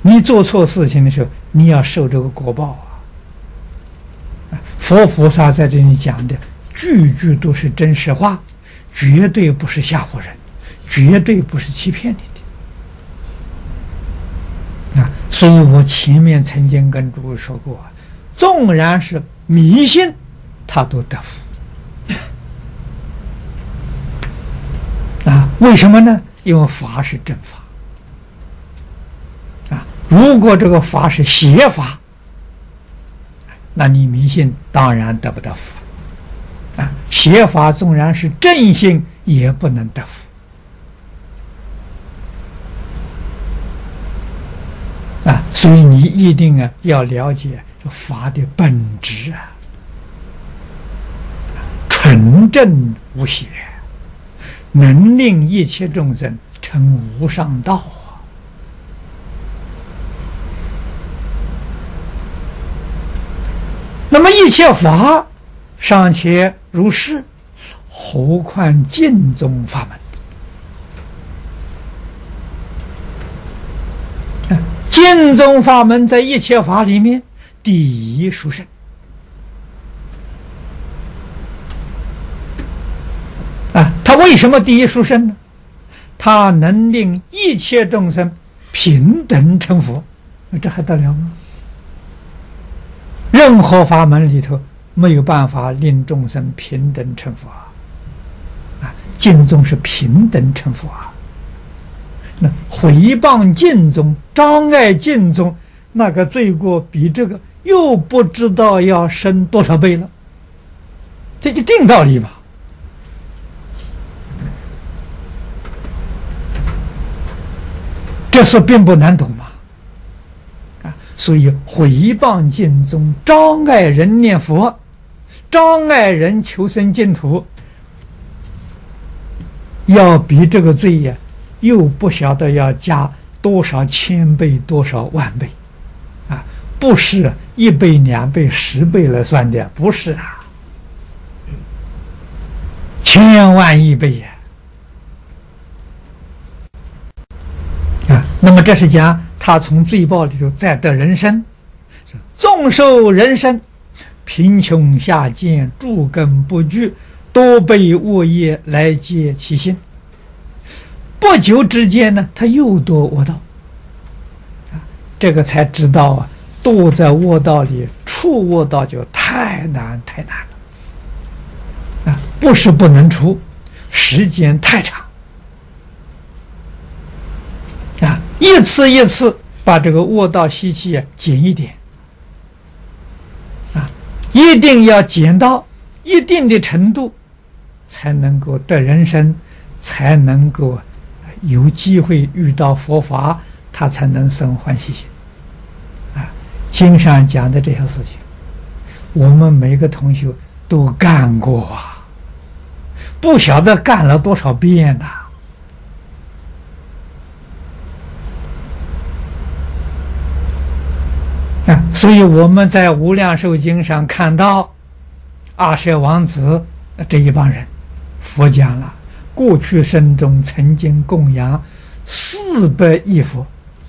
你做错事情的时候，你要受这个果报啊！佛菩萨在这里讲的句句都是真实话，绝对不是吓唬人，绝对不是欺骗你的啊！所以我前面曾经跟诸位说过，纵然是迷信，他都得福啊！为什么呢？因为法是正法啊！如果这个法是邪法，那你迷信当然得不得福啊！邪法纵然是正信，也不能得福啊！所以你一定要了解这法的本质啊，纯正无邪，能令一切众生成无上道啊！那么一切法尚且如是，何况净宗法门？净宗法门在一切法里面第一殊胜啊！它为什么第一殊胜呢？它能令一切众生平等成佛，这还得了吗？任何法门里头没有办法令众生平等成佛啊！净宗是平等成佛啊！那毁谤净宗、障碍净宗，那个罪过比这个又不知道要升多少倍了，这一定道理吧？这事并不难懂嘛，啊，所以毁谤净宗、障碍人念佛、障碍人求生净土，要比这个罪呀，又不晓得要加多少千倍、多少万倍，啊，不是1倍、2倍、10倍来算的，不是啊，千万亿倍呀！那么这是讲他从罪报里头再得人身，纵受人身，贫穷下贱，诸根不具，多被恶业来结其心。不久之间呢，他又堕恶道，这个才知道啊，堕在恶道里，出恶道就太难太难了啊！不是不能出，时间太长。啊，一次一次把这个恶道习气减一点，啊，一定要减到一定的程度，才能够得人身，才能够有机会遇到佛法，他才能生欢喜心。啊，经上讲的这些事情，我们每个同学都干过啊，不晓得干了多少遍呐。所以我们在《无量寿经》上看到阿舍王子这一帮人，佛讲了，过去生中曾经供养400亿佛。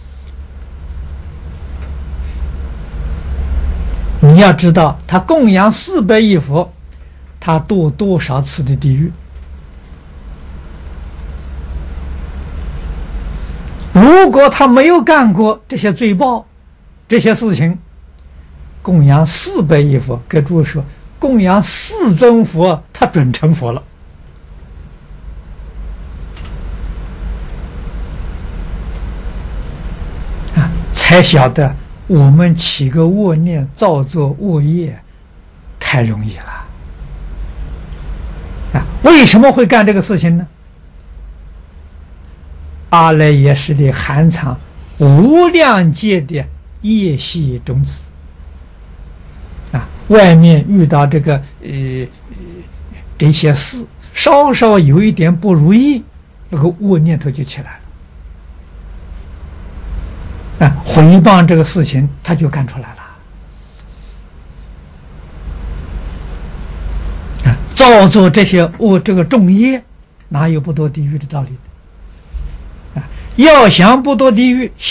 你要知道，他供养400亿佛，他堕多少次的地狱？如果他没有干过这些罪报，这些事情，供养400亿佛，给诸位说，供养4尊佛，他准成佛了。啊，才晓得我们起个恶念，造作恶业，太容易了。啊，为什么会干这个事情呢？阿赖耶识的含藏无量劫的业系种子啊，外面遇到这个这些事，稍稍有一点不如意，那个恶念头就起来了啊，毁谤这个事情他就干出来了啊，造作这些这个重业，哪有不堕地狱的道理啊？要想不堕地狱，